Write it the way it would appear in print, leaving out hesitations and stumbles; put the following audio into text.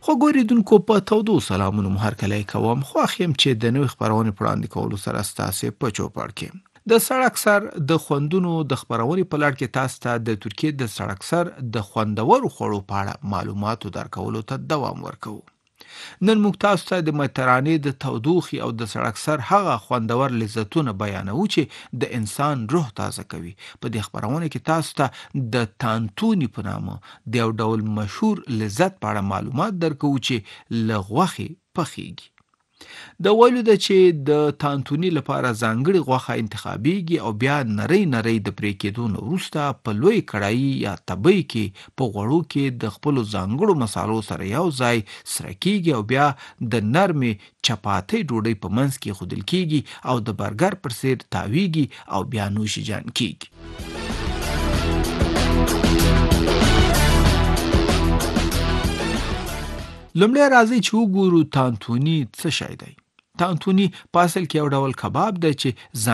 خو ګوریدونکو په تودو سلامونو مو هرکلی کوم. خوښ یم چې د نوې خپرونې په وړاندې کولو سره ستاسې په چوپړ کې د سړک سر د خوندونو د خپرونې په لړ کې تاسو ته د ترکیې د سړک سر د خوندورو خوړو په اړه معلوماتو درکولو ته دوام ورکوو. نن موږ تاسو ته د مدیترانې د تودوخې او د سړک سر هغه خوندور لذتونه بیانوو چې د انسان روح تازه کوي. په دې خپرونه کې تاسو ته د تانتوني په نامه د یو ډول مشهور لذت په اړه معلومات درکوو چې له غوښې پخیږي. د ویلو ده چې د تانتوني لپاره ځانګړې غوښه انتخابیږي او بیا نری د پرې کېدو نه وروسته په لوی کړایي یا تبۍ کې په غوړو کې د خپلو ځانګړو مسالو سره یو ځای سره کېږي او بیا د نرمې چپاتۍ ډوډۍ په منځ کې ایښودل کېږي او د برګر پر څیر تاویږي او بیا نوشیجان کېږي. لومړی راځئ چې وګورو تانتوني څه شی دی. تانتوني په اصل کې یو ډول کباب دی چې